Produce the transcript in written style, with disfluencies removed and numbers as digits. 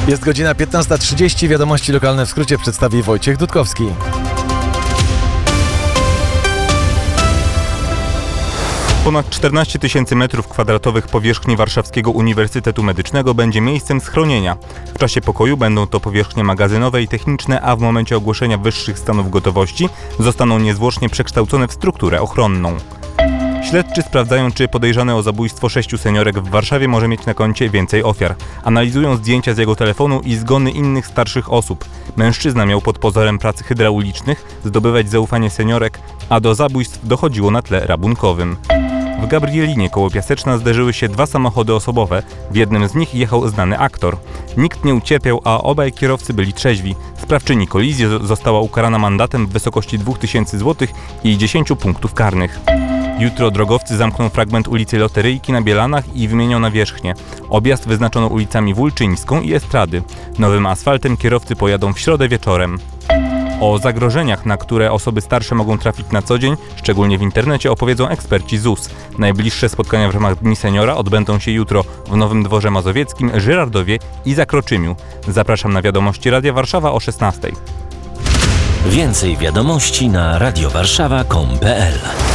Jest godzina 15:30. Wiadomości lokalne w skrócie przedstawi Wojciech Dudkowski. Ponad 14 tysięcy m2 powierzchni Warszawskiego Uniwersytetu Medycznego będzie miejscem schronienia. W czasie pokoju będą to powierzchnie magazynowe i techniczne, a w momencie ogłoszenia wyższych stanów gotowości zostaną niezwłocznie przekształcone w strukturę ochronną. Śledczy sprawdzają, czy podejrzany o zabójstwo 6 seniorek w Warszawie może mieć na koncie więcej ofiar. Analizują zdjęcia z jego telefonu i zgony innych starszych osób. Mężczyzna miał pod pozorem prac hydraulicznych zdobywać zaufanie seniorek, a do zabójstw dochodziło na tle rabunkowym. W Gabrielinie koło Piaseczna zderzyły się 2 samochody osobowe. W jednym z nich jechał znany aktor. Nikt nie ucierpiał, a obaj kierowcy byli trzeźwi. Sprawczyni kolizji została ukarana mandatem w wysokości 2000 zł i 10 punktów karnych. Jutro drogowcy zamkną fragment ulicy Loteryjki na Bielanach i wymienią nawierzchnię. Objazd wyznaczono ulicami Wólczyńską i Estrady. Nowym asfaltem kierowcy pojadą w środę wieczorem. O zagrożeniach, na które osoby starsze mogą trafić na co dzień, szczególnie w internecie, opowiedzą eksperci ZUS. Najbliższe spotkania w ramach Dni Seniora odbędą się jutro w Nowym Dworze Mazowieckim, Żyrardowie i Zakroczymiu. Zapraszam na wiadomości Radia Warszawa o 16:00. Więcej wiadomości na radiowarszawa.com.pl